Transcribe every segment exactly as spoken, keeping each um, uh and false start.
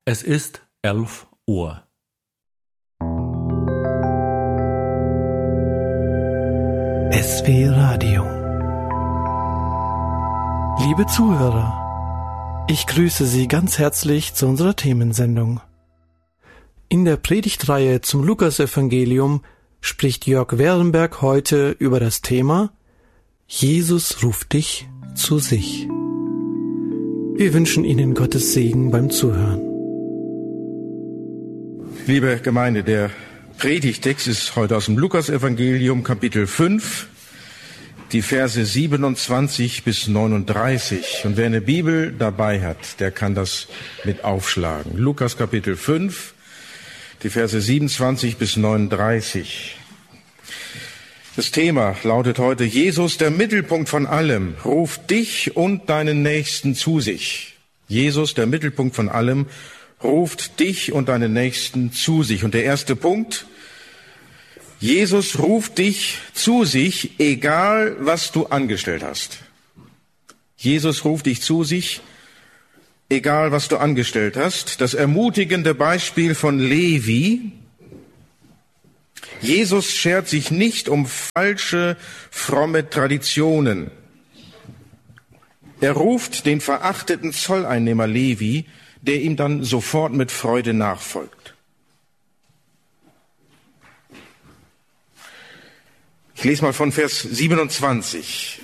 Es ist elf Uhr. S W Radio. Liebe Zuhörer, ich grüße Sie ganz herzlich zu unserer Themensendung. In der Predigtreihe zum Lukasevangelium spricht Jörg Werenberg heute über das Thema Jesus ruft dich zu sich. Wir wünschen Ihnen Gottes Segen beim Zuhören. Liebe Gemeinde, der Predigtext ist heute aus dem Lukasevangelium, Kapitel fünf, die Verse siebenundzwanzig bis neununddreißig. Und wer eine Bibel dabei hat, der kann das mit aufschlagen. Lukas Kapitel fünf, die Verse siebenundzwanzig bis neununddreißig. Das Thema lautet heute: Jesus, der Mittelpunkt von allem, ruft dich und deinen Nächsten zu sich. Jesus, der Mittelpunkt von allem, ruft dich und deinen Nächsten zu sich. Und der erste Punkt: Jesus ruft dich zu sich, egal was du angestellt hast. Jesus ruft dich zu sich, egal was du angestellt hast. Das ermutigende Beispiel von Levi: Jesus schert sich nicht um falsche, fromme Traditionen. Er ruft den verachteten Zolleinnehmer Levi, der ihm dann sofort mit Freude nachfolgt. Ich lese mal von Vers siebenundzwanzig.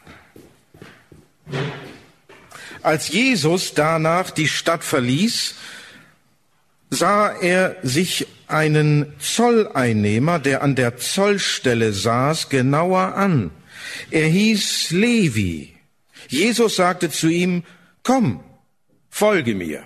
Als Jesus danach die Stadt verließ, sah er sich einen Zolleinnehmer, der an der Zollstelle saß, genauer an. Er hieß Levi. Jesus sagte zu ihm: Komm, folge mir.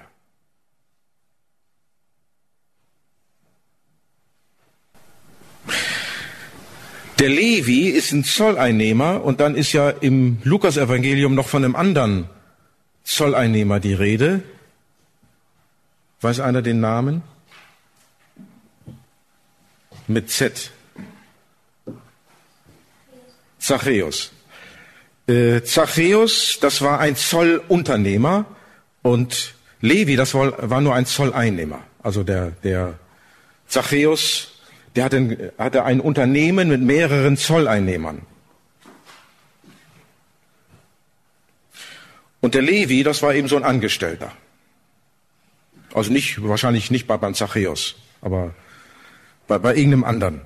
Der Levi ist ein Zolleinnehmer, und dann ist ja im Lukasevangelium noch von einem anderen Zolleinnehmer die Rede. Weiß einer den Namen? Mit Z. Zachäus. Äh, Zachäus, das war ein Zollunternehmer, und Levi, das war, war nur ein Zolleinnehmer. Also der, der Zachäus, der hatte ein, hatte ein Unternehmen mit mehreren Zolleinnehmern. Und der Levi, das war eben so ein Angestellter. Also nicht, wahrscheinlich nicht bei, beim Zachäus, aber bei, bei irgendeinem anderen.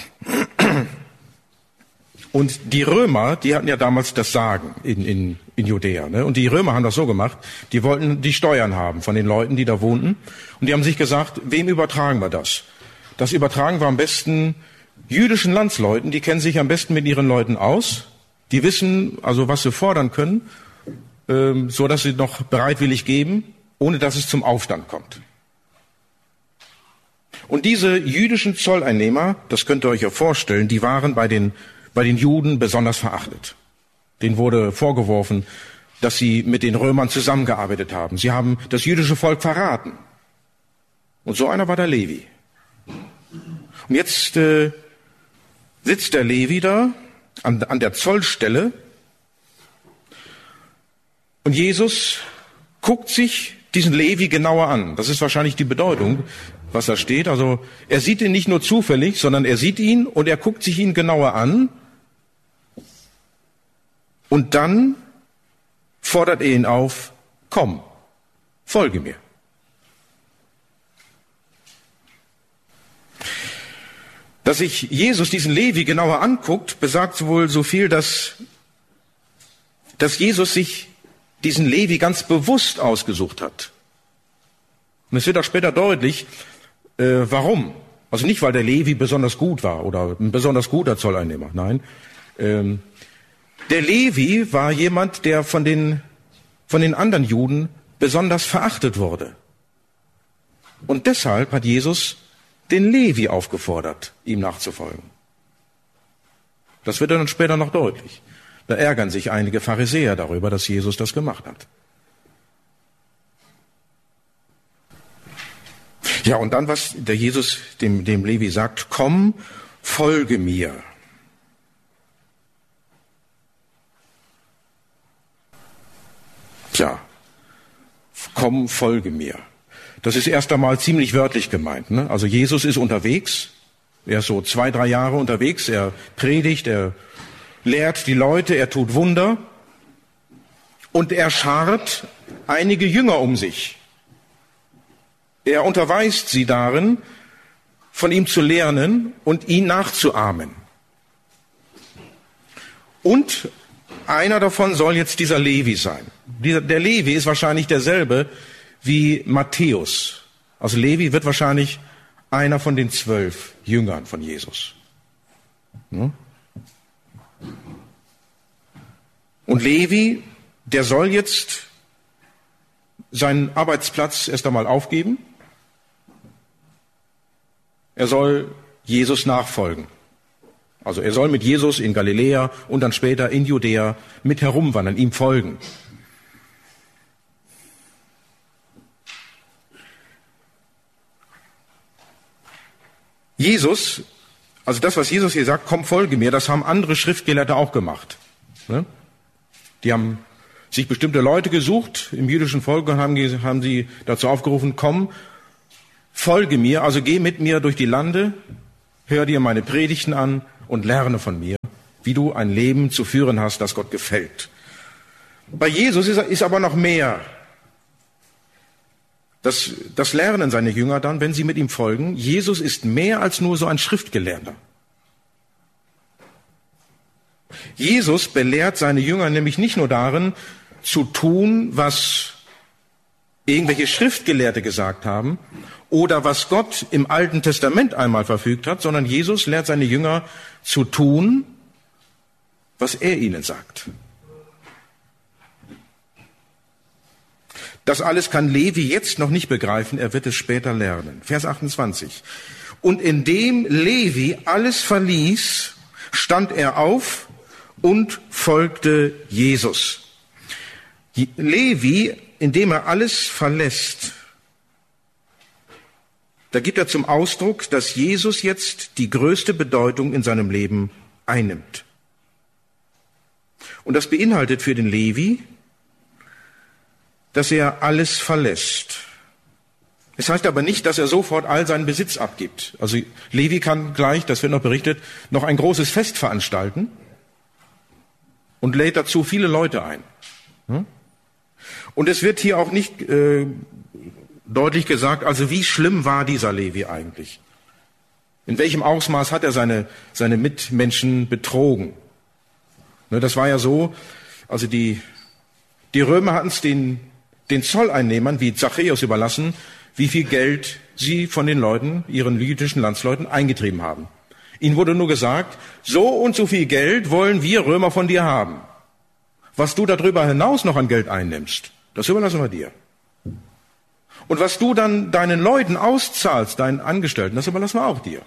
Und die Römer, die hatten ja damals das Sagen in, in, in Judäa, ne? Und die Römer haben das so gemacht: Die wollten die Steuern haben von den Leuten, die da wohnten. Und die haben sich gesagt, wem übertragen wir das? Das übertragen wir am besten jüdischen Landsleuten, die kennen sich am besten mit ihren Leuten aus. Die wissen also, was sie fordern können, ähm, so dass sie noch bereitwillig geben, ohne dass es zum Aufstand kommt. Und diese jüdischen Zolleinnehmer, das könnt ihr euch ja vorstellen, die waren bei den, bei den Juden besonders verachtet. Denen wurde vorgeworfen, dass sie mit den Römern zusammengearbeitet haben. Sie haben das jüdische Volk verraten. Und so einer war der Levi. Und jetzt äh, sitzt der Levi da an, an der Zollstelle, und Jesus guckt sich diesen Levi genauer an. Das ist wahrscheinlich die Bedeutung, was da steht. Also er sieht ihn nicht nur zufällig, sondern er sieht ihn und er guckt sich ihn genauer an. Und dann fordert er ihn auf: Komm, folge mir. Dass sich Jesus diesen Levi genauer anguckt, besagt wohl so viel, dass, dass Jesus sich diesen Levi ganz bewusst ausgesucht hat. Und es wird auch später deutlich, äh, warum. Also nicht, weil der Levi besonders gut war oder ein besonders guter Zolleinnehmer. Nein, ähm, der Levi war jemand, der von den, von den anderen Juden besonders verachtet wurde. Und deshalb hat Jesus den Levi aufgefordert, ihm nachzufolgen. Das wird dann später noch deutlich. Da ärgern sich einige Pharisäer darüber, dass Jesus das gemacht hat. Ja, und dann, was der Jesus dem, dem Levi sagt: Komm, folge mir. Tja, komm, folge mir. Das ist erst einmal ziemlich wörtlich gemeint, ne? Also Jesus ist unterwegs. Er ist so zwei, drei Jahre unterwegs. Er predigt, er lehrt die Leute, er tut Wunder. Und er schart einige Jünger um sich. Er unterweist sie darin, von ihm zu lernen und ihn nachzuahmen. Und einer davon soll jetzt dieser Levi sein. Dieser, der Levi ist wahrscheinlich derselbe wie Matthäus. Also Levi wird wahrscheinlich einer von den zwölf Jüngern von Jesus. Hm? Und Levi, der soll jetzt seinen Arbeitsplatz erst einmal aufgeben. Er soll Jesus nachfolgen. Also er soll mit Jesus in Galiläa und dann später in Judäa mit herumwandern, ihm folgen. Jesus, also das, was Jesus hier sagt, komm, folge mir, das haben andere Schriftgelehrte auch gemacht. Ne? Die haben sich bestimmte Leute gesucht im jüdischen Volk und haben, haben sie dazu aufgerufen, komm, folge mir, also geh mit mir durch die Lande, hör dir meine Predigten an und lerne von mir, wie du ein Leben zu führen hast, das Gott gefällt. Bei Jesus ist, ist aber noch mehr. Das, das lernen seine Jünger dann, wenn sie mit ihm folgen. Jesus ist mehr als nur so ein Schriftgelehrter. Jesus belehrt seine Jünger nämlich nicht nur darin, zu tun, was irgendwelche Schriftgelehrte gesagt haben oder was Gott im Alten Testament einmal verfügt hat, sondern Jesus lehrt seine Jünger zu tun, was er ihnen sagt. Das alles kann Levi jetzt noch nicht begreifen, er wird es später lernen. Vers achtundzwanzig. Und indem Levi alles verließ, stand er auf und folgte Jesus. Levi, indem er alles verlässt, da gibt er zum Ausdruck, dass Jesus jetzt die größte Bedeutung in seinem Leben einnimmt. Und das beinhaltet für den Levi, dass er alles verlässt. Es heißt aber nicht, dass er sofort all seinen Besitz abgibt. Also Levi kann gleich, das wird noch berichtet, noch ein großes Fest veranstalten und lädt dazu viele Leute ein. Und es wird hier auch nicht äh, deutlich gesagt, also wie schlimm war dieser Levi eigentlich? In welchem Ausmaß hat er seine, seine Mitmenschen betrogen? Ne, das war ja so, also die, die Römer hatten es den, den Zolleinnehmern wie Zachäus überlassen, wie viel Geld sie von den Leuten, ihren jüdischen Landsleuten, eingetrieben haben. Ihnen wurde nur gesagt, so und so viel Geld wollen wir Römer von dir haben. Was du darüber hinaus noch an Geld einnimmst, das überlassen wir dir. Und was du dann deinen Leuten auszahlst, deinen Angestellten, das überlassen wir auch dir.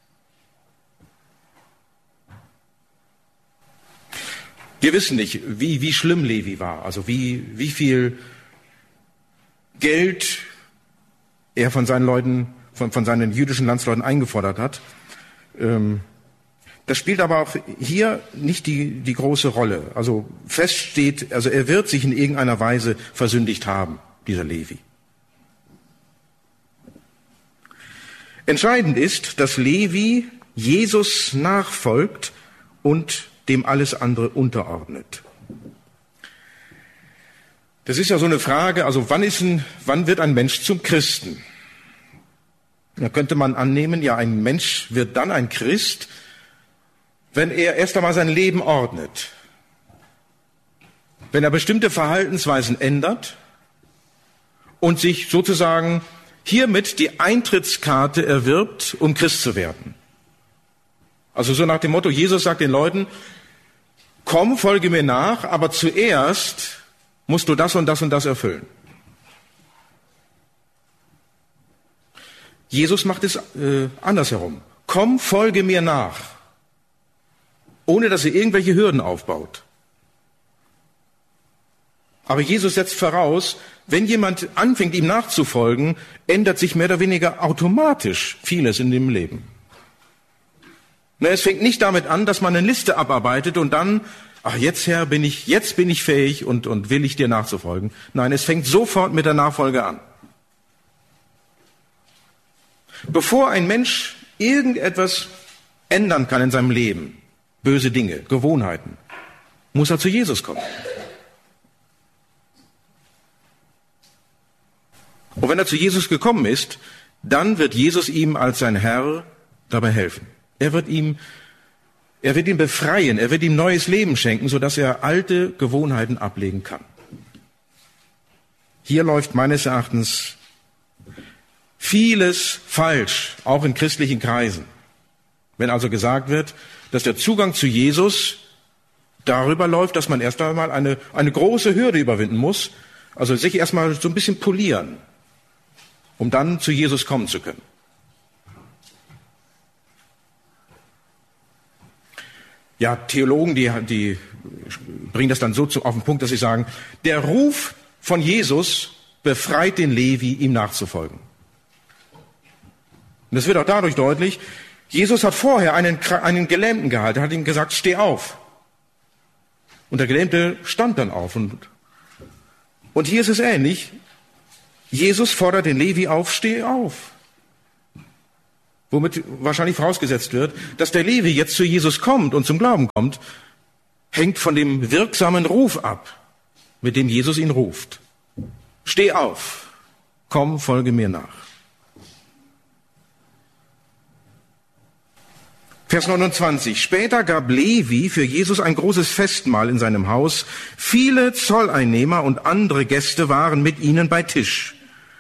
Wir wissen nicht, wie, wie schlimm Levi war, also wie, wie viel Geld er von seinen Leuten, von, von seinen jüdischen Landsleuten eingefordert hat. Ähm, das spielt aber auch hier nicht die, die große Rolle. Also fest steht, also er wird sich in irgendeiner Weise versündigt haben, dieser Levi. Entscheidend ist, dass Levi Jesus nachfolgt und dem alles andere unterordnet. Das ist ja so eine Frage, also wann ist ein, wann wird ein Mensch zum Christen? Da könnte man annehmen, ja, ein Mensch wird dann ein Christ, wenn er erst einmal sein Leben ordnet. Wenn er bestimmte Verhaltensweisen ändert und sich sozusagen hiermit die Eintrittskarte erwirbt, um Christ zu werden. Also so nach dem Motto, Jesus sagt den Leuten, komm, folge mir nach, aber zuerst musst du das und das und das erfüllen. Jesus macht es äh, andersherum. Komm, folge mir nach, ohne dass er irgendwelche Hürden aufbaut. Aber Jesus setzt voraus, wenn jemand anfängt, ihm nachzufolgen, ändert sich mehr oder weniger automatisch vieles in dem Leben. Na, es fängt nicht damit an, dass man eine Liste abarbeitet und dann, ach, jetzt Herr, bin ich, jetzt bin ich fähig und, und will ich dir nachzufolgen. Nein, es fängt sofort mit der Nachfolge an. Bevor ein Mensch irgendetwas ändern kann in seinem Leben, böse Dinge, Gewohnheiten, muss er zu Jesus kommen. Und wenn er zu Jesus gekommen ist, dann wird Jesus ihm als sein Herr dabei helfen. Er wird ihm, er wird ihn befreien, er wird ihm neues Leben schenken, sodass er alte Gewohnheiten ablegen kann. Hier läuft meines Erachtens vieles falsch, auch in christlichen Kreisen. Wenn also gesagt wird, dass der Zugang zu Jesus darüber läuft, dass man erst einmal eine, eine große Hürde überwinden muss, also sich erstmal so ein bisschen polieren, um dann zu Jesus kommen zu können. Ja, Theologen, die, die bringen das dann so zu, auf den Punkt, dass sie sagen, der Ruf von Jesus befreit den Levi, ihm nachzufolgen. Und das wird auch dadurch deutlich, Jesus hat vorher einen, einen Gelähmten gehalten, hat ihm gesagt, steh auf. Und der Gelähmte stand dann auf. Und, und hier ist es ähnlich. Jesus fordert den Levi auf, steh auf. Womit wahrscheinlich vorausgesetzt wird, dass der Levi jetzt zu Jesus kommt und zum Glauben kommt, hängt von dem wirksamen Ruf ab, mit dem Jesus ihn ruft. Steh auf, komm, folge mir nach. Vers neunundzwanzig. Später gab Levi für Jesus ein großes Festmahl in seinem Haus. Viele Zolleinnehmer und andere Gäste waren mit ihnen bei Tisch.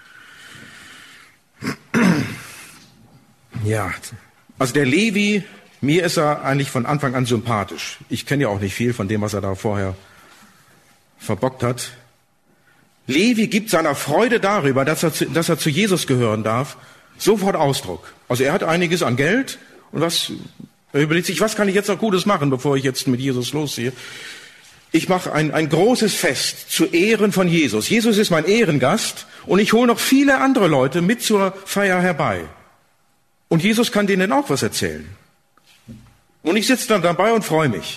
Ja, also der Levi, mir ist er eigentlich von Anfang an sympathisch. Ich kenne ja auch nicht viel von dem, was er da vorher verbockt hat. Levi gibt seiner Freude darüber, dass er, zu, dass er zu Jesus gehören darf, sofort Ausdruck. Also er hat einiges an Geld und was, er überlegt sich, was kann ich jetzt noch Gutes machen, bevor ich jetzt mit Jesus losziehe. Ich mache ein, ein großes Fest zu Ehren von Jesus. Jesus ist mein Ehrengast und ich hole noch viele andere Leute mit zur Feier herbei. Und Jesus kann denen auch was erzählen. Und ich sitze dann dabei und freue mich.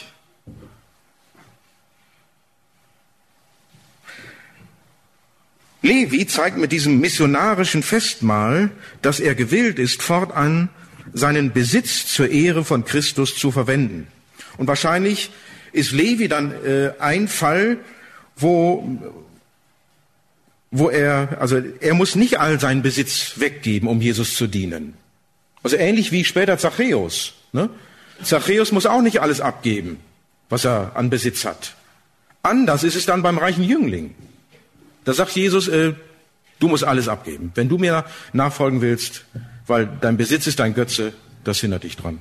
Levi zeigt mit diesem missionarischen Festmahl, dass er gewillt ist, fortan seinen Besitz zur Ehre von Christus zu verwenden. Und wahrscheinlich ist Levi dann äh, ein Fall, wo, wo er, also er muss nicht all seinen Besitz weggeben, um Jesus zu dienen. Also ähnlich wie später Zachäus. Ne? Zachäus muss auch nicht alles abgeben, was er an Besitz hat. Anders ist es dann beim reichen Jüngling. Da sagt Jesus, äh, du musst alles abgeben. Wenn du mir nachfolgen willst, weil dein Besitz ist dein Götze, das hindert dich dran.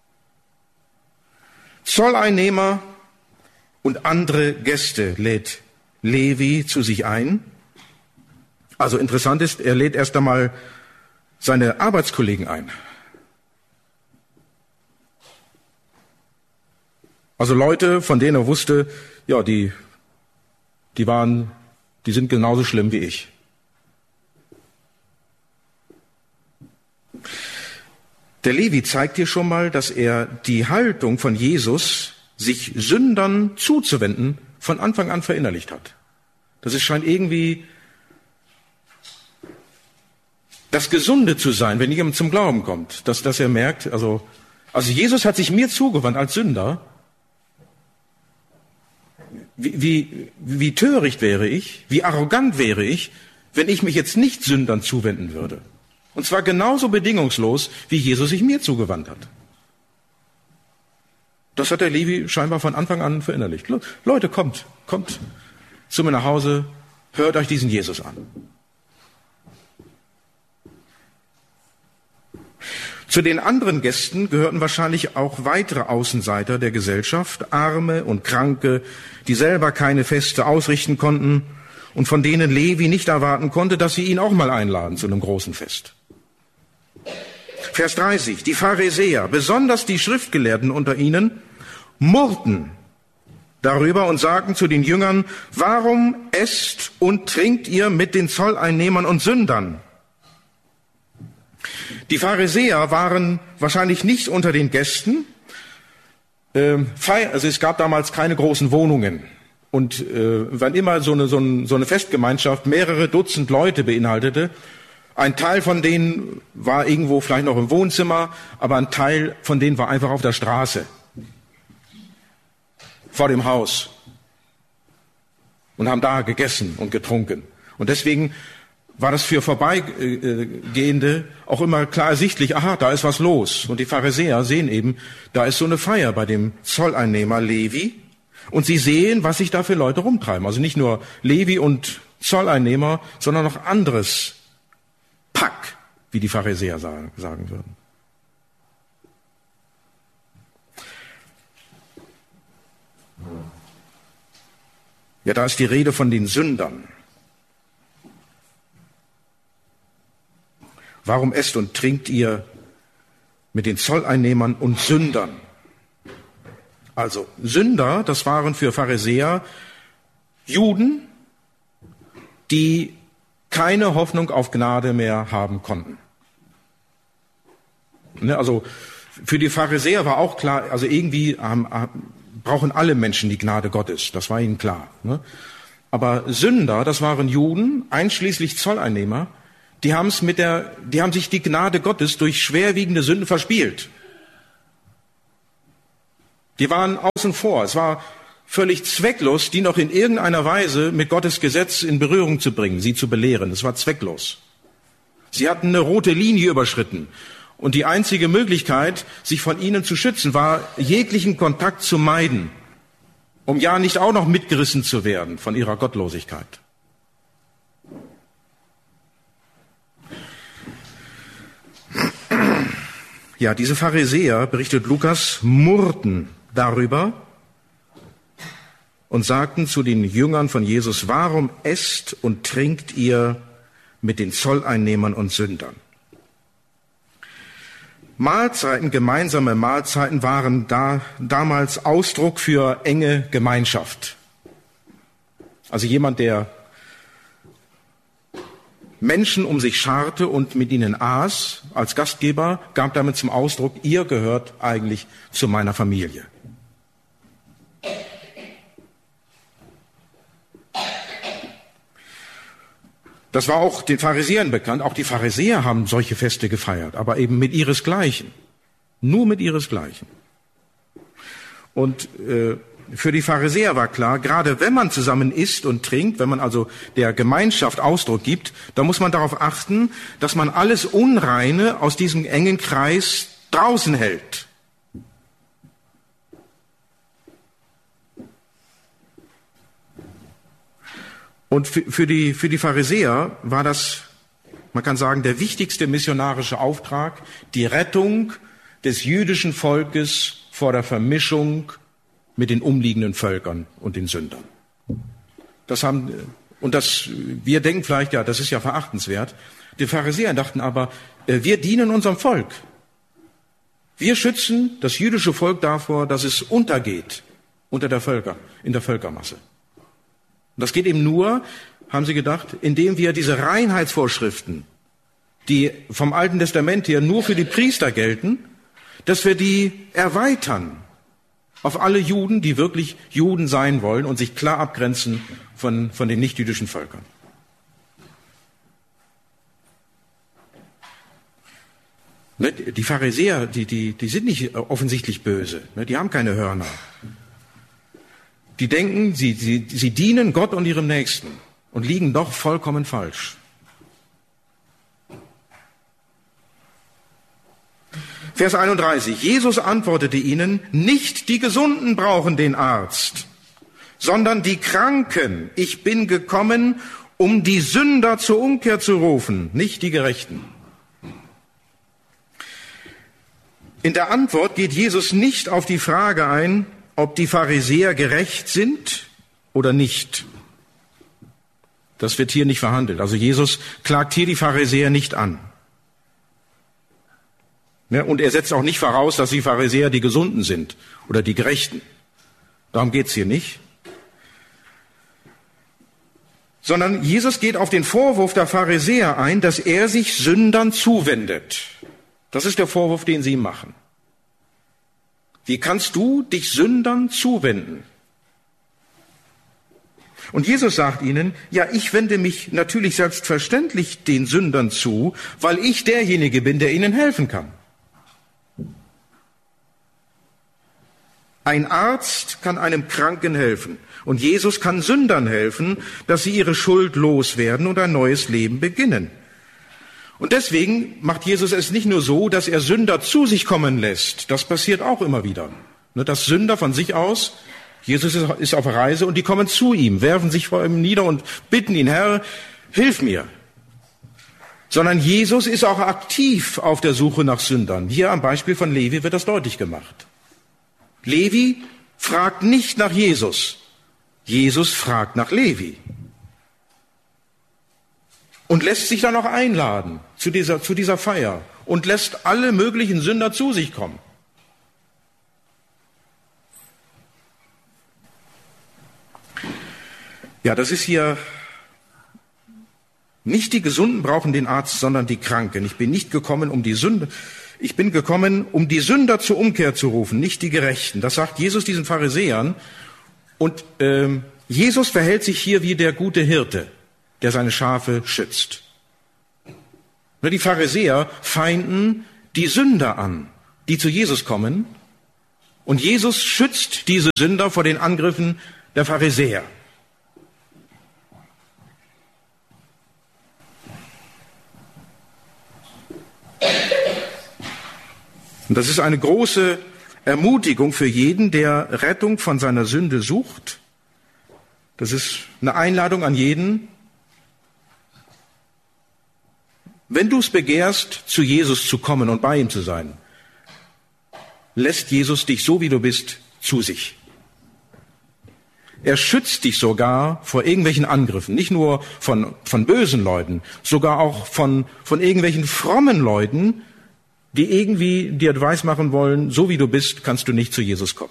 Zolleinnehmer und andere Gäste lädt Levi zu sich ein. Also interessant ist, er lädt erst einmal seine Arbeitskollegen ein. Also Leute, von denen er wusste, ja, die, die waren, die sind genauso schlimm wie ich. Der Levi zeigt hier schon mal, dass er die Haltung von Jesus, sich Sündern zuzuwenden, von Anfang an verinnerlicht hat. Das ist, scheint irgendwie das Gesunde zu sein, wenn jemand zum Glauben kommt, dass, dass er merkt, also, also Jesus hat sich mir zugewandt als Sünder. Wie, wie, wie töricht wäre ich, wie arrogant wäre ich, wenn ich mich jetzt nicht Sündern zuwenden würde. Und zwar genauso bedingungslos, wie Jesus sich mir zugewandt hat. Das hat der Levi scheinbar von Anfang an verinnerlicht. Leute, kommt, kommt zu mir nach Hause, hört euch diesen Jesus an. Zu den anderen Gästen gehörten wahrscheinlich auch weitere Außenseiter der Gesellschaft, Arme und Kranke, die selber keine Feste ausrichten konnten und von denen Levi nicht erwarten konnte, dass sie ihn auch mal einladen zu einem großen Fest. Vers dreißig, die Pharisäer, besonders die Schriftgelehrten unter ihnen, murrten darüber und sagten zu den Jüngern, warum esst und trinkt ihr mit den Zolleinnehmern und Sündern? Die Pharisäer waren wahrscheinlich nicht unter den Gästen. Also es gab damals keine großen Wohnungen. Und wenn immer so eine, so eine Festgemeinschaft mehrere Dutzend Leute beinhaltete, Ein Teil von denen war irgendwo vielleicht noch im Wohnzimmer, aber ein Teil von denen war einfach auf der Straße, vor dem Haus, und haben da gegessen und getrunken. Und deswegen war das für Vorbeigehende auch immer klar ersichtlich, aha, da ist was los. Und die Pharisäer sehen eben, da ist so eine Feier bei dem Zolleinnehmer Levi. Und sie sehen, was sich da für Leute rumtreiben. Also nicht nur Levi und Zolleinnehmer, sondern noch anderes Pack, wie die Pharisäer sagen, sagen würden. Ja, da ist die Rede von den Sündern. Warum esst und trinkt ihr mit den Zolleinnehmern und Sündern? Also Sünder, das waren für Pharisäer Juden, die keine Hoffnung auf Gnade mehr haben konnten. Ne, also für die Pharisäer war auch klar, also irgendwie haben, haben, brauchen alle Menschen die Gnade Gottes, das war ihnen klar. Ne? Aber Sünder, das waren Juden, einschließlich Zolleinnehmer, die haben es mit der, die haben sich die Gnade Gottes durch schwerwiegende Sünden verspielt. Die waren außen vor. Es war völlig zwecklos, die noch in irgendeiner Weise mit Gottes Gesetz in Berührung zu bringen, sie zu belehren. Es war zwecklos. Sie hatten eine rote Linie überschritten. Und die einzige Möglichkeit, sich von ihnen zu schützen, war, jeglichen Kontakt zu meiden, um ja nicht auch noch mitgerissen zu werden von ihrer Gottlosigkeit. Ja, diese Pharisäer, berichtet Lukas, murrten darüber und sagten zu den Jüngern von Jesus, warum esst und trinkt ihr mit den Zolleinnehmern und Sündern? Mahlzeiten, gemeinsame Mahlzeiten waren da, damals Ausdruck für enge Gemeinschaft. Also jemand, der Menschen um sich scharte und mit ihnen aß, als Gastgeber, gab damit zum Ausdruck, ihr gehört eigentlich zu meiner Familie. Das war auch den Pharisäern bekannt. Auch die Pharisäer haben solche Feste gefeiert, aber eben mit ihresgleichen. Nur mit ihresgleichen. Und äh, für die Pharisäer war klar, gerade wenn man zusammen isst und trinkt, wenn man also der Gemeinschaft Ausdruck gibt, dann muss man darauf achten, dass man alles Unreine aus diesem engen Kreis draußen hält. Und für die, für die Pharisäer war das, man kann sagen, der wichtigste missionarische Auftrag, die Rettung des jüdischen Volkes vor der Vermischung mit den umliegenden Völkern und den Sündern. Das haben, und das, wir denken vielleicht, ja, das ist ja verachtenswert. Die Pharisäer dachten aber, wir dienen unserem Volk. Wir schützen das jüdische Volk davor, dass es untergeht unter der Völker, in der Völkermasse. Und das geht eben nur, haben sie gedacht, indem wir diese Reinheitsvorschriften, die vom Alten Testament her nur für die Priester gelten, dass wir die erweitern auf alle Juden, die wirklich Juden sein wollen und sich klar abgrenzen von, von den nichtjüdischen Völkern. Die Pharisäer, die, die, die sind nicht offensichtlich böse, die haben keine Hörner. Die denken, sie, sie, sie dienen Gott und ihrem Nächsten und liegen doch vollkommen falsch. Vers einunddreißig. Jesus antwortete ihnen, nicht die Gesunden brauchen den Arzt, sondern die Kranken. Ich bin gekommen, um die Sünder zur Umkehr zu rufen, nicht die Gerechten. In der Antwort geht Jesus nicht auf die Frage ein, ob die Pharisäer gerecht sind oder nicht. Das wird hier nicht verhandelt. Also Jesus klagt hier die Pharisäer nicht an. Ja, und er setzt auch nicht voraus, dass die Pharisäer die Gesunden sind oder die Gerechten. Darum geht's hier nicht. Sondern Jesus geht auf den Vorwurf der Pharisäer ein, dass er sich Sündern zuwendet. Das ist der Vorwurf, den sie ihm machen. Wie kannst du dich Sündern zuwenden? Und Jesus sagt ihnen, ja, ich wende mich natürlich selbstverständlich den Sündern zu, weil ich derjenige bin, der ihnen helfen kann. Ein Arzt kann einem Kranken helfen und Jesus kann Sündern helfen, dass sie ihre Schuld loswerden und ein neues Leben beginnen. Und deswegen macht Jesus es nicht nur so, dass er Sünder zu sich kommen lässt. Das passiert auch immer wieder. Dass Sünder von sich aus, Jesus ist auf Reise und die kommen zu ihm, werfen sich vor ihm nieder und bitten ihn, Herr, hilf mir. Sondern Jesus ist auch aktiv auf der Suche nach Sündern. Hier am Beispiel von Levi wird das deutlich gemacht. Levi fragt nicht nach Jesus. Jesus fragt nach Levi. Und lässt sich dann auch einladen zu dieser, zu dieser Feier und lässt alle möglichen Sünder zu sich kommen. Ja, das ist hier, nicht die Gesunden brauchen den Arzt, sondern die Kranken. Ich bin nicht gekommen, um die Sünde, ich bin gekommen, um die Sünder zur Umkehr zu rufen, nicht die Gerechten. Das sagt Jesus diesen Pharisäern. Und ähm, Jesus verhält sich hier wie der gute Hirte, der seine Schafe schützt. Die Pharisäer feinden die Sünder an, die zu Jesus kommen. Und Jesus schützt diese Sünder vor den Angriffen der Pharisäer. Und das ist eine große Ermutigung für jeden, der Rettung von seiner Sünde sucht. Das ist eine Einladung an jeden. Wenn du es begehrst, zu Jesus zu kommen und bei ihm zu sein, lässt Jesus dich so, wie du bist, zu sich. Er schützt dich sogar vor irgendwelchen Angriffen, nicht nur von, von bösen Leuten, sogar auch von, von irgendwelchen frommen Leuten, die irgendwie dir weismachen wollen, so wie du bist, kannst du nicht zu Jesus kommen.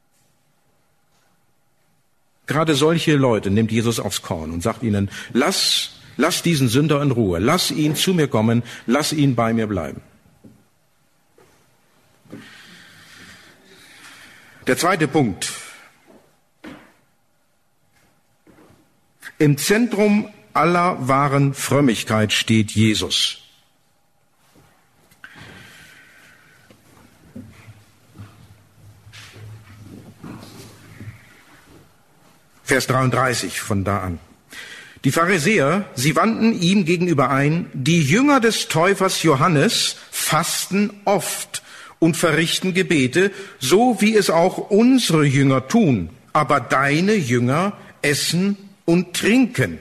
Gerade solche Leute nimmt Jesus aufs Korn und sagt ihnen, lass, lass diesen Sünder in Ruhe, lass ihn zu mir kommen, lass ihn bei mir bleiben. Der zweite Punkt. Im Zentrum aller wahren Frömmigkeit steht Jesus. Vers dreiunddreißig von da an. Die Pharisäer, sie wandten ihm gegenüber ein, die Jünger des Täufers Johannes fasten oft und verrichten Gebete, so wie es auch unsere Jünger tun. Aber deine Jünger essen und trinken.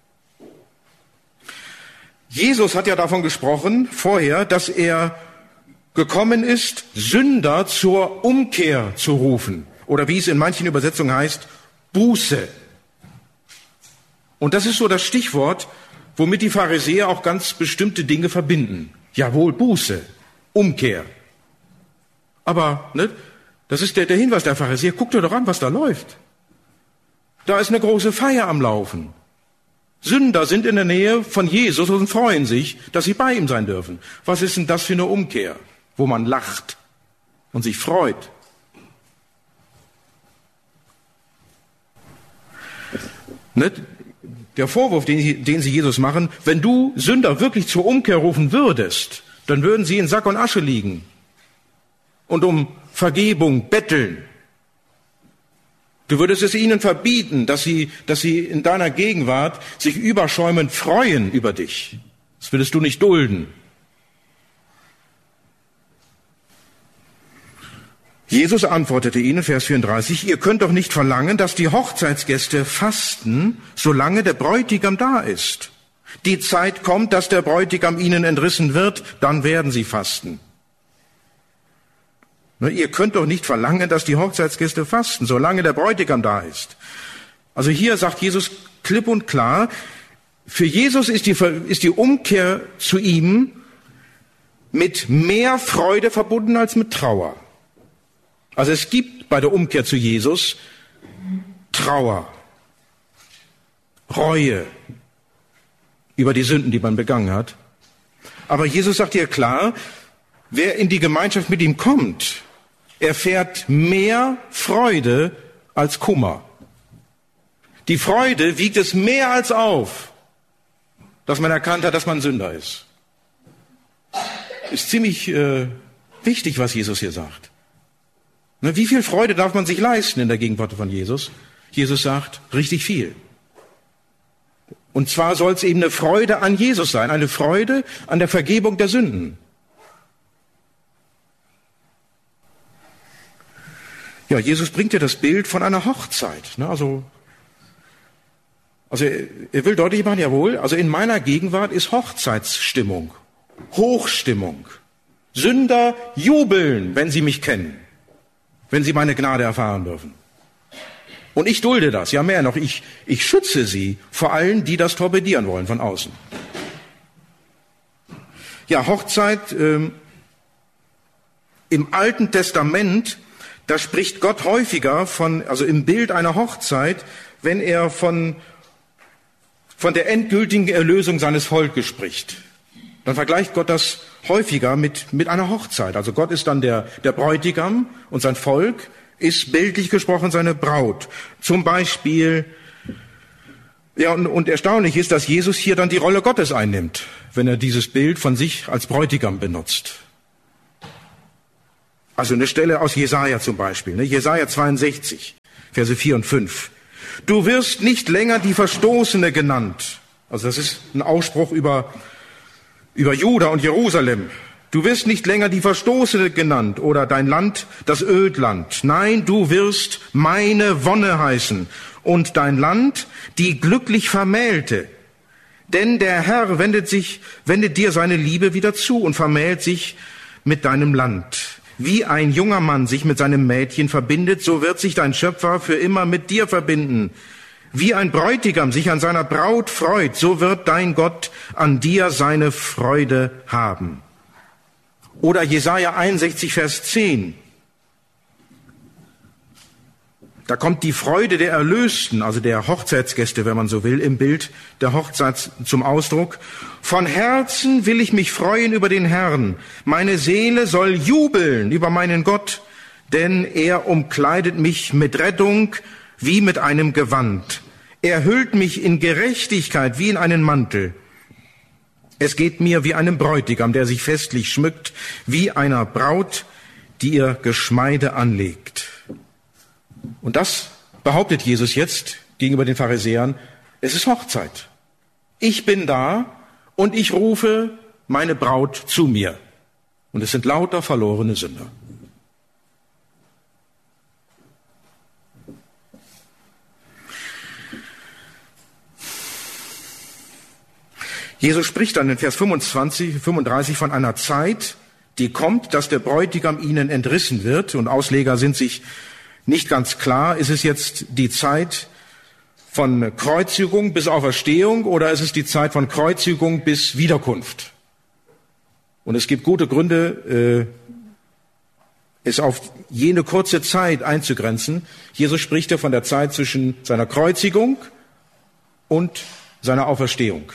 Jesus hat ja davon gesprochen vorher, dass er gekommen ist, Sünder zur Umkehr zu rufen. Oder wie es in manchen Übersetzungen heißt, Buße. Und das ist so das Stichwort, womit die Pharisäer auch ganz bestimmte Dinge verbinden. Jawohl, Buße, Umkehr. Aber ne, das ist der, der Hinweis der Pharisäer. Guckt dir doch an, was da läuft. Da ist eine große Feier am Laufen. Sünder sind in der Nähe von Jesus und freuen sich, dass sie bei ihm sein dürfen. Was ist denn das für eine Umkehr, wo man lacht und sich freut? Ne? Der Vorwurf, den sie, den sie Jesus machen, wenn du Sünder wirklich zur Umkehr rufen würdest, dann würden sie in Sack und Asche liegen und um Vergebung betteln. Du würdest es ihnen verbieten, dass sie, dass sie in deiner Gegenwart sich überschäumend freuen über dich. Das würdest du nicht dulden. Jesus antwortete ihnen, Vers vierunddreißig, ihr könnt doch nicht verlangen, dass die Hochzeitsgäste fasten, solange der Bräutigam da ist. Die Zeit kommt, dass der Bräutigam ihnen entrissen wird, dann werden sie fasten. Ihr könnt doch nicht verlangen, dass die Hochzeitsgäste fasten, solange der Bräutigam da ist. Also hier sagt Jesus klipp und klar, für Jesus ist die, ist die Umkehr zu ihm mit mehr Freude verbunden als mit Trauer. Also es gibt bei der Umkehr zu Jesus Trauer, Reue über die Sünden, die man begangen hat. Aber Jesus sagt hier klar, wer in die Gemeinschaft mit ihm kommt, erfährt mehr Freude als Kummer. Die Freude wiegt es mehr als auf, dass man erkannt hat, dass man Sünder ist. Ist ziemlich äh, wichtig, was Jesus hier sagt. Ne, wie viel Freude darf man sich leisten in der Gegenwart von Jesus? Jesus sagt, richtig viel. Und zwar soll es eben eine Freude an Jesus sein, eine Freude an der Vergebung der Sünden. Ja, Jesus bringt ja das Bild von einer Hochzeit. Ne? Also, also er will deutlich machen, jawohl, also in meiner Gegenwart ist Hochzeitsstimmung, Hochstimmung. Sünder jubeln, wenn sie mich kennen, wenn sie meine Gnade erfahren dürfen. Und ich dulde das, ja mehr noch, ich, ich schütze sie vor allen, die das torpedieren wollen von außen. Ja, Hochzeit ähm, im Alten Testament, da spricht Gott häufiger von, also im Bild einer Hochzeit, wenn er von, von der endgültigen Erlösung seines Volkes spricht. Dann vergleicht Gott das häufiger mit, mit einer Hochzeit. Also Gott ist dann der, der Bräutigam und sein Volk ist bildlich gesprochen seine Braut. Zum Beispiel, ja, und, und erstaunlich ist, dass Jesus hier dann die Rolle Gottes einnimmt, wenn er dieses Bild von sich als Bräutigam benutzt. Also eine Stelle aus Jesaja zum Beispiel, ne? Jesaja zweiundsechzig, Verse vier und fünf. Du wirst nicht länger die Verstoßene genannt. Also das ist ein Ausspruch über, über Juda und Jerusalem. Du wirst nicht länger die Verstoßene genannt oder dein Land das Ödland. Nein, du wirst meine Wonne heißen und dein Land die glücklich Vermählte. Denn der Herr wendet sich, wendet dir seine Liebe wieder zu und vermählt sich mit deinem Land. Wie ein junger Mann sich mit seinem Mädchen verbindet, so wird sich dein Schöpfer für immer mit dir verbinden. Wie ein Bräutigam sich an seiner Braut freut, so wird dein Gott an dir seine Freude haben. Oder Jesaja einundsechzig, Vers zehn. Da kommt die Freude der Erlösten, also der Hochzeitsgäste, wenn man so will, im Bild der Hochzeit zum Ausdruck. Von Herzen will ich mich freuen über den Herrn. Meine Seele soll jubeln über meinen Gott, denn er umkleidet mich mit Rettung wie mit einem Gewand. Er hüllt mich in Gerechtigkeit wie in einen Mantel. Es geht mir wie einem Bräutigam, der sich festlich schmückt, wie einer Braut, die ihr Geschmeide anlegt. Und das behauptet Jesus jetzt gegenüber den Pharisäern, es ist Hochzeit. Ich bin da und ich rufe meine Braut zu mir. Und es sind lauter verlorene Sünder. Jesus spricht dann in Vers fünfundzwanzig, fünfunddreißig von einer Zeit, die kommt, dass der Bräutigam ihnen entrissen wird. Und Ausleger sind sich nicht ganz klar, ist es jetzt die Zeit von Kreuzigung bis Auferstehung oder ist es die Zeit von Kreuzigung bis Wiederkunft? Und es gibt gute Gründe, äh, es auf jene kurze Zeit einzugrenzen. Jesus spricht ja von der Zeit zwischen seiner Kreuzigung und seiner Auferstehung.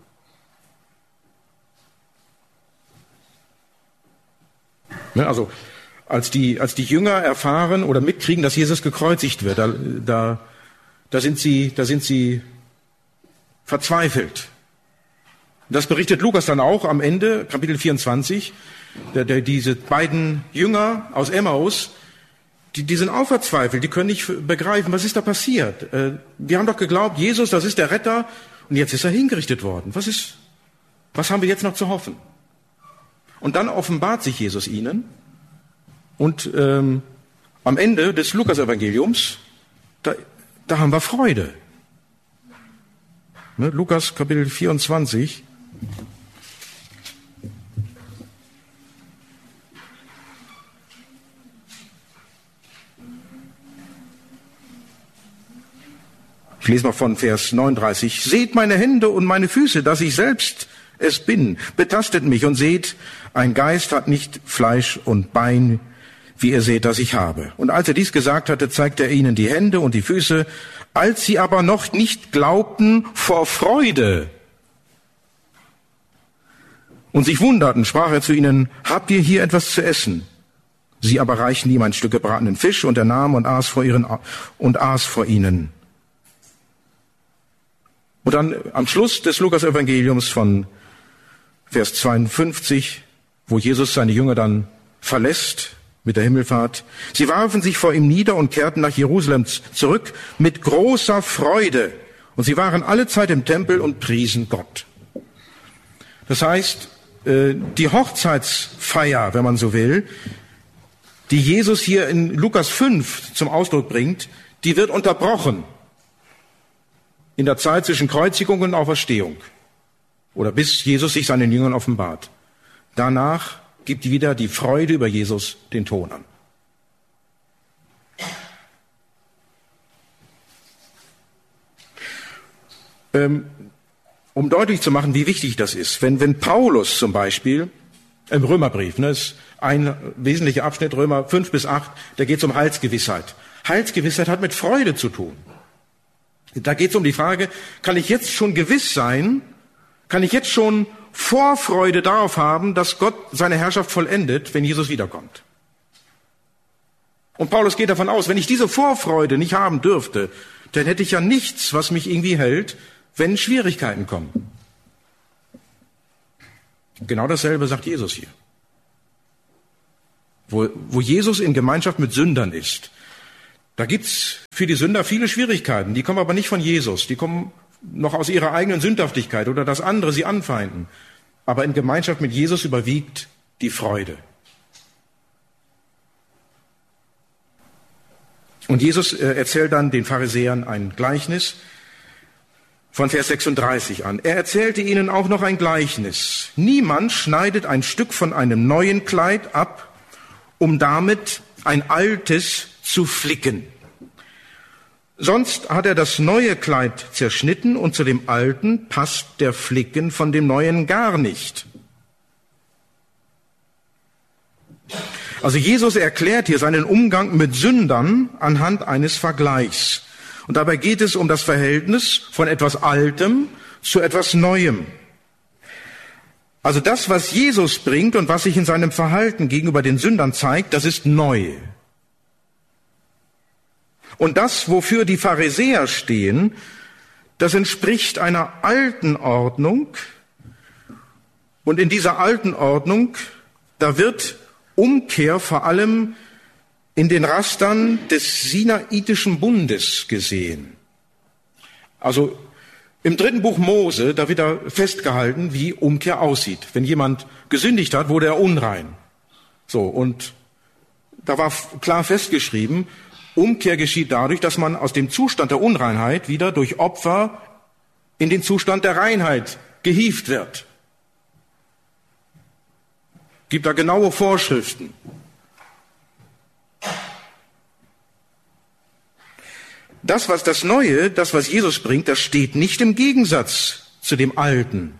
Ne, also als die, als die Jünger erfahren oder mitkriegen, dass Jesus gekreuzigt wird, da, da, da sind sie, da sind sie verzweifelt. Das berichtet Lukas dann auch am Ende, Kapitel vierundzwanzig, der, der, diese beiden Jünger aus Emmaus, die, die sind auch verzweifelt, die können nicht begreifen, was ist da passiert. Äh, wir haben doch geglaubt, Jesus, das ist der Retter, und jetzt ist er hingerichtet worden. Was ist, was haben wir jetzt noch zu hoffen? Und dann offenbart sich Jesus ihnen. Und ähm, am Ende des Lukas-Evangeliums, da, da haben wir Freude. Ne, Lukas Kapitel vierundzwanzig. Ich lese mal von Vers neununddreißig. Seht meine Hände und meine Füße, dass ich selbst es bin. Betastet mich und seht, ein Geist hat nicht Fleisch und Bein, wie ihr seht, dass ich habe. Und als er dies gesagt hatte, zeigte er ihnen die Hände und die Füße. Als sie aber noch nicht glaubten vor Freude und sich wunderten, sprach er zu ihnen, habt ihr hier etwas zu essen? Sie aber reichten ihm ein Stück gebratenen Fisch, und er nahm und aß vor ihren, und aß vor ihnen. Und dann am Schluss des Lukas-Evangeliums von Vers zweiundfünfzig, wo Jesus seine Jünger dann verlässt mit der Himmelfahrt. Sie warfen sich vor ihm nieder und kehrten nach Jerusalem zurück mit großer Freude. Und sie waren alle Zeit im Tempel und priesen Gott. Das heißt, die Hochzeitsfeier, wenn man so will, die Jesus hier in Lukas fünf zum Ausdruck bringt, die wird unterbrochen in der Zeit zwischen Kreuzigung und Auferstehung oder bis Jesus sich seinen Jüngern offenbart. Danach gibt wieder die Freude über Jesus den Ton an. Ähm, um deutlich zu machen, wie wichtig das ist, wenn, wenn Paulus zum Beispiel im Römerbrief, ne, ist ein wesentlicher Abschnitt, Römer fünf bis acht, da geht es um Heilsgewissheit. Heilsgewissheit hat mit Freude zu tun. Da geht es um die Frage, kann ich jetzt schon gewiss sein, kann ich jetzt schon Vorfreude darauf haben, dass Gott seine Herrschaft vollendet, wenn Jesus wiederkommt. Und Paulus geht davon aus, wenn ich diese Vorfreude nicht haben dürfte, dann hätte ich ja nichts, was mich irgendwie hält, wenn Schwierigkeiten kommen. Genau dasselbe sagt Jesus hier. Wo, wo Jesus in Gemeinschaft mit Sündern ist, da gibt's für die Sünder viele Schwierigkeiten. Die kommen aber nicht von Jesus. Die kommen noch aus ihrer eigenen Sündhaftigkeit oder dass andere sie anfeinden. Aber in Gemeinschaft mit Jesus überwiegt die Freude. Und Jesus äh, erzählt dann den Pharisäern ein Gleichnis von Vers sechsunddreißig an. Er erzählte ihnen auch noch ein Gleichnis. Niemand schneidet ein Stück von einem neuen Kleid ab, um damit ein altes zu flicken. Sonst hat er das neue Kleid zerschnitten und zu dem alten passt der Flicken von dem neuen gar nicht. Also Jesus erklärt hier seinen Umgang mit Sündern anhand eines Vergleichs. Und dabei geht es um das Verhältnis von etwas Altem zu etwas Neuem. Also das, was Jesus bringt und was sich in seinem Verhalten gegenüber den Sündern zeigt, das ist neu. Und das, wofür die Pharisäer stehen, das entspricht einer alten Ordnung. Und in dieser alten Ordnung, da wird Umkehr vor allem in den Rastern des Sinaitischen Bundes gesehen. Also im dritten Buch Mose, da wird da festgehalten, wie Umkehr aussieht. Wenn jemand gesündigt hat, wurde er unrein. So, und da war klar festgeschrieben, Umkehr geschieht dadurch, dass man aus dem Zustand der Unreinheit wieder durch Opfer in den Zustand der Reinheit gehievt wird. Gibt da genaue Vorschriften. Das, was das Neue, das, was Jesus bringt, das steht nicht im Gegensatz zu dem Alten.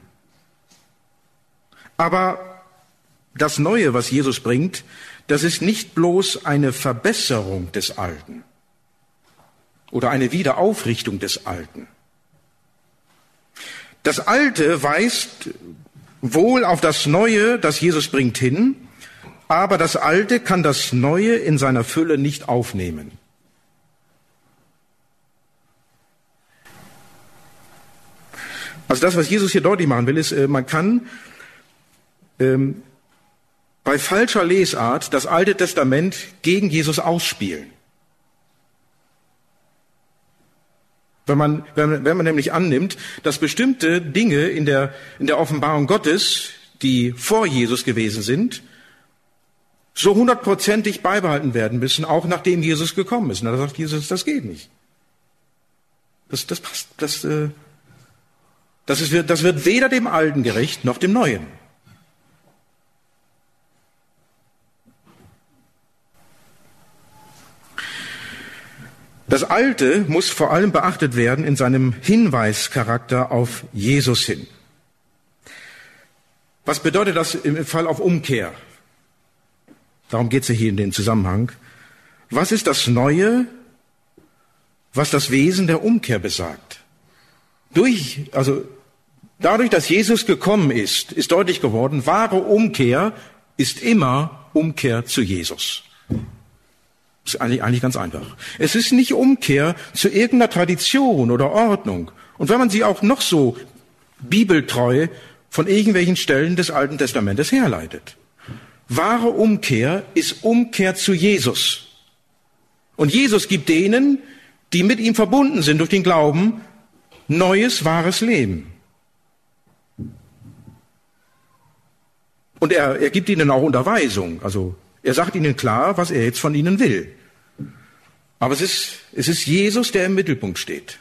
Aber das Neue, was Jesus bringt, das ist nicht bloß eine Verbesserung des Alten oder eine Wiederaufrichtung des Alten. Das Alte weist wohl auf das Neue, das Jesus bringt, hin, aber das Alte kann das Neue in seiner Fülle nicht aufnehmen. Also das, was Jesus hier deutlich machen will, ist, man kann ähm, bei falscher Lesart das Alte Testament gegen Jesus ausspielen. Wenn man, wenn man, wenn man nämlich annimmt, dass bestimmte Dinge in der, in der Offenbarung Gottes, die vor Jesus gewesen sind, so hundertprozentig beibehalten werden müssen, auch nachdem Jesus gekommen ist. Und da sagt Jesus, das geht nicht. Das, das passt, das, äh, das, ist, das wird weder dem Alten gerecht, noch dem Neuen. Das Alte muss vor allem beachtet werden in seinem Hinweischarakter auf Jesus hin. Was bedeutet das im Fall auf Umkehr? Darum geht es ja hier in dem Zusammenhang. Was ist das Neue, was das Wesen der Umkehr besagt? Durch, also dadurch, dass Jesus gekommen ist, ist deutlich geworden, wahre Umkehr ist immer Umkehr zu Jesus. Das ist eigentlich, eigentlich ganz einfach. Es ist nicht Umkehr zu irgendeiner Tradition oder Ordnung Und wenn man sie auch noch so bibeltreu von irgendwelchen Stellen des Alten Testamentes herleitet. Wahre Umkehr ist Umkehr zu Jesus. Und Jesus gibt denen, die mit ihm verbunden sind durch den Glauben, neues, wahres Leben. Und er, er gibt ihnen auch Unterweisung. Also er sagt ihnen klar, was er jetzt von ihnen will. Aber es ist, es ist Jesus, der im Mittelpunkt steht.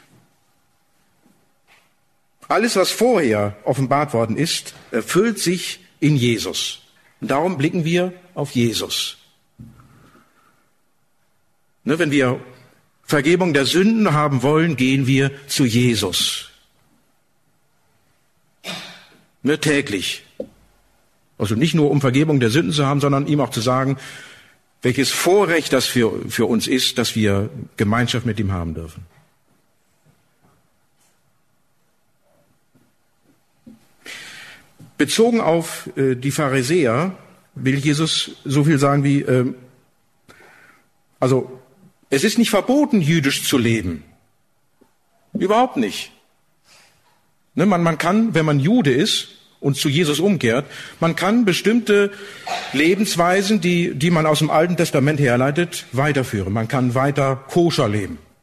Alles, was vorher offenbart worden ist, erfüllt sich in Jesus. Und darum blicken wir auf Jesus. Ne, wenn wir Vergebung der Sünden haben wollen, gehen wir zu Jesus. Ne, täglich. Also nicht nur um Vergebung der Sünden zu haben, sondern ihm auch zu sagen, welches Vorrecht das für, für uns ist, dass wir Gemeinschaft mit ihm haben dürfen. Bezogen auf äh, die Pharisäer will Jesus so viel sagen wie, äh, also es ist nicht verboten, jüdisch zu leben. Überhaupt nicht. Ne, man, man kann, wenn man Jude ist und zu Jesus umkehrt, man kann bestimmte Lebensweisen, die, die man aus dem Alten Testament herleitet, weiterführen. Man kann weiter koscher leben.